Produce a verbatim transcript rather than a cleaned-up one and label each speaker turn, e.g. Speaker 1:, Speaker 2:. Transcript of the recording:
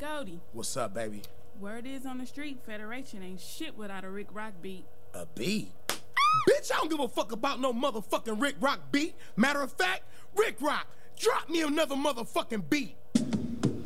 Speaker 1: Goldie.
Speaker 2: What's up, baby?
Speaker 1: Word is on the street, Federation ain't shit without a Rick Rock beat.
Speaker 2: A beat? Bitch, I don't give a fuck about no motherfucking Rick Rock beat. Matter of fact, Rick Rock, drop me another motherfucking beat.